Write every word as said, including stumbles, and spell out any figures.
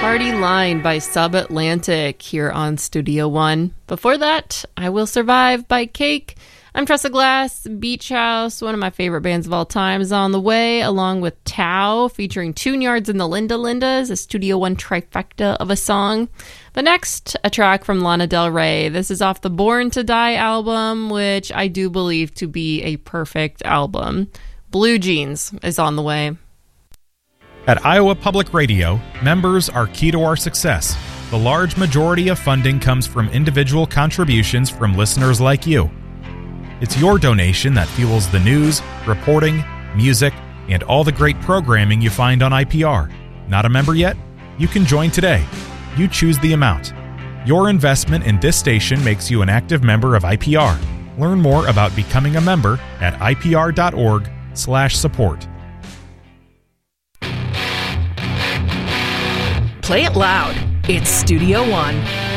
Party Line by Subatlantic here on Studio One. Before that, I Will Survive by Cake. I'm Tressa Glass. Beach House, one of my favorite bands of all time, is on the way, along with Tao, featuring Tune Yards and the Linda Lindas, a Studio One trifecta of a song. But next, a track from Lana Del Rey. This is off the Born to Die album, which I do believe to be a perfect album. Blue Jeans is on the way. At Iowa Public Radio, members are key to our success. The large majority of funding comes from individual contributions from listeners like you. It's your donation that fuels the news, reporting, music, and all the great programming you find on I P R. Not a member yet? You can join today. You choose the amount. Your investment in this station makes you an active member of I P R. Learn more about becoming a member at ipr.org slash support. Play it loud. It's Studio One.